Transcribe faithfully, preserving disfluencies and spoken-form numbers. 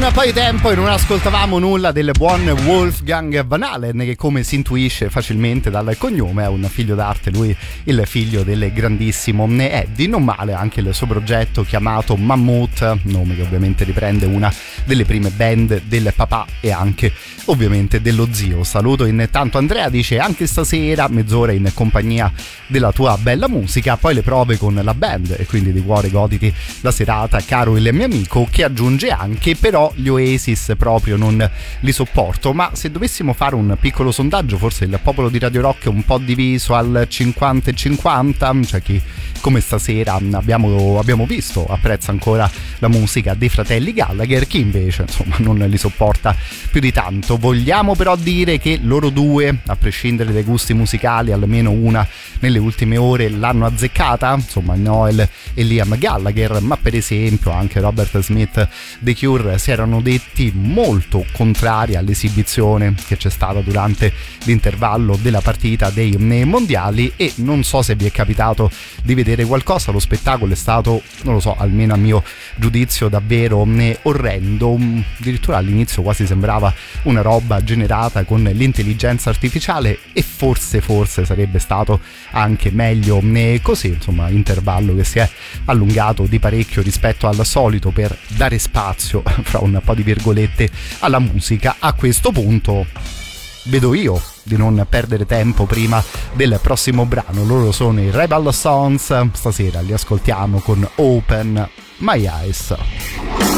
un po' di tempo e non ascoltavamo nulla del buon Wolfgang Van Halen, che come si intuisce facilmente dal cognome è un figlio d'arte, lui il figlio del grandissimo Eddie. Non male anche il suo progetto chiamato Mammoth, nome che ovviamente riprende una delle prime band del papà e anche ovviamente dello zio. Saluto intanto Andrea, dice anche stasera mezz'ora in compagnia della tua bella musica, poi le prove con la band e quindi di cuore goditi la serata caro il mio amico, che aggiunge anche però gli Oasis proprio non li sopporto. Ma se dovessimo fare un piccolo sondaggio, forse il popolo di Radio Rock è un po' diviso al cinquanta e cinquanta, cioè chi come stasera abbiamo, abbiamo visto apprezza ancora la musica dei fratelli Gallagher, chi invece insomma non li sopporta più di tanto. Vogliamo però dire che loro due, a prescindere dai gusti musicali, almeno una nelle ultime ore l'hanno azzeccata, insomma Noel e Liam Gallagher, ma per esempio anche Robert Smith dei Cure si erano detti molto contrari all'esibizione che c'è stata durante l'intervallo della partita dei mondiali. E non so se vi è capitato di vedere qualcosa, lo spettacolo è stato, non lo so, almeno a mio giudizio davvero orrendo, addirittura all'inizio quasi sembrava una roba generata con l'intelligenza artificiale, e forse forse sarebbe stato anche meglio così, insomma intervallo che si è allungato di parecchio rispetto al solito per dare spazio fra un po' di virgolette alla musica. A questo punto vedo io di non perdere tempo prima del prossimo brano. Loro sono i Rebel Sons, stasera li ascoltiamo con Open My Eyes.